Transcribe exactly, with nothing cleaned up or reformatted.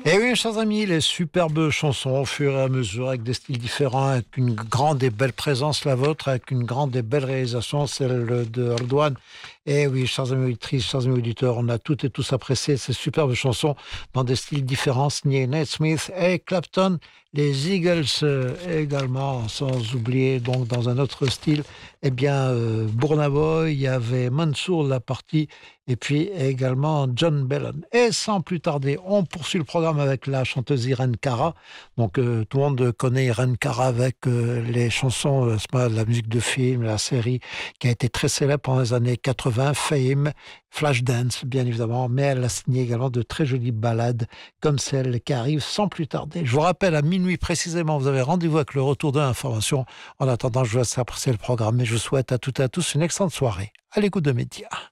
Et oui, chers amis, les superbes chansons au fur et à mesure, avec des styles différents, avec une grande et belle présence, la vôtre, avec une grande et belle réalisation, celle de Redouane. Et oui, chers amis auditrices, chers amis auditeurs, on a toutes et tous apprécié ces superbes chansons dans des styles différents, signés Nate Smith et Clapton, les Eagles euh, également, sans oublier donc dans un autre style, eh bien, euh, Burna Boy, il y avait Mansour, la partie, et puis également John Bellon. Et sans plus tarder, on poursuit le programme avec la chanteuse Irene Cara. Donc euh, tout le monde connaît Irene Cara avec euh, les chansons, euh, c'est pas, la musique de film, la série qui a été très célèbre pendant les années quatre-vingts, Fame, Flashdance bien évidemment, mais elle a signé également de très jolies ballades comme celle qui arrive sans plus tarder. Je vous rappelle, à minuit précisément, vous avez rendez-vous avec le retour de l'information. En attendant, je vous laisse apprécier le programme et je vous souhaite à toutes et à tous une excellente soirée à l'écoute de Média.